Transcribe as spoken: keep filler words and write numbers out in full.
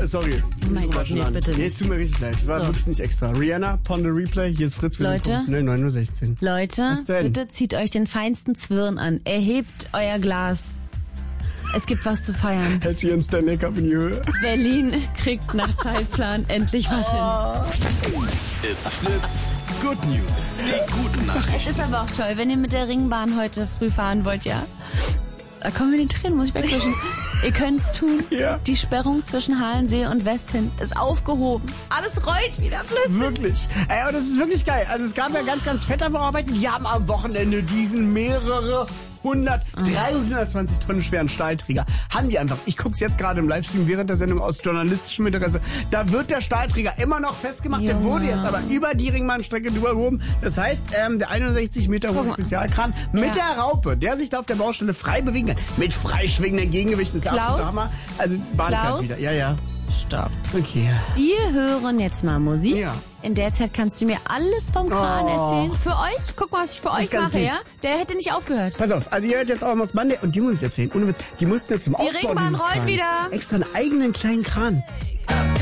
sorry. Oh mein Gott, nee, bitte nicht. Nee, es tut mir richtig leid. War so. wirklich nicht extra. Rihanna, Pon the Replay, hier ist Fritz. Leute, ne, neun Uhr sechzehn. Leute, bitte zieht euch den feinsten Zwirn an. Erhebt euer Glas. Es gibt was zu feiern. Hält sie ihren Stanley Cup in die Höhe. Berlin kriegt nach Zeitplan endlich was hin. It's Fritz. Good News. Die guten Nachrichten. Es ist aber auch toll, wenn ihr mit der Ringbahn heute früh fahren wollt, ja? Da kommen wir in die Tränen, muss ich wegwischen. Ihr könnt's tun. Ja. Die Sperrung zwischen Halensee und Westhin ist aufgehoben. Alles rollt wieder flüssig. Wirklich. Ey, aber das ist wirklich geil. Also es gab ja ganz, ganz fette Bauarbeiten. Die haben am Wochenende diesen mehrere hundert, dreihundertzwanzig Tonnen schweren Stahlträger. Haben die einfach. Ich guck's jetzt gerade im Livestream während der Sendung aus journalistischem Interesse. Da wird der Stahlträger immer noch festgemacht. Junge. Der wurde jetzt aber über die Ringbahnstrecke drüber gehoben. Das heißt, ähm, der einundsechzig Meter hohe Spezialkran mit Ja. der Raupe, der sich da auf der Baustelle frei bewegen kann. Mit freischwingenden Gegengewichten. Das ist Klaus? absolut Hammer. Also die Bahn fährt Klaus? wieder. Ja, ja. Stopp. Okay. Wir hören jetzt mal Musik. Ja. In der Zeit kannst du mir alles vom Kran Oh. erzählen. Für euch, guck mal, was ich für euch ist ganz mache, lieb. ja? Der hätte nicht aufgehört. Pass auf, also ihr hört jetzt auch mal das Monday und die muss ich erzählen. Ohne Witz, die musste zum Die Aufbau Ringbahn dieses rollt Krans wieder. extra einen eigenen kleinen Kran.